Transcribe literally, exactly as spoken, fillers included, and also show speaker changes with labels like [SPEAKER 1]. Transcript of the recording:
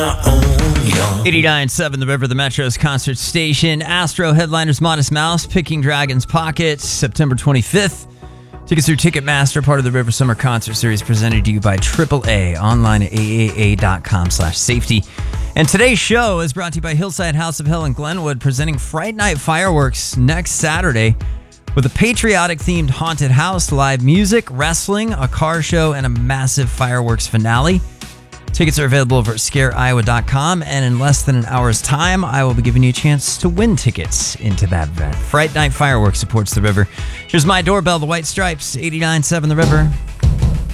[SPEAKER 1] eighty-nine point seven The River, the Metro's concert station. Astro headliners Modest Mouse, Picking Dragon's Pocket, September twenty-fifth. Tickets through Ticketmaster, part of the River Summer Concert Series, presented to you by triple A, online at A A A dot com slash safety. And today's show is brought to you by Hillside House of Hell in Glenwood, presenting Fright Night Fireworks next Saturday with a patriotic-themed haunted house, live music, wrestling, a car show, and a massive fireworks finale. Tickets are available over at scare iowa dot com, and in less than an hour's time, I will be giving you a chance to win tickets into that event. Fright Night Fireworks supports the River. Here's My Doorbell, The White Stripes, eighty-nine point seven The River.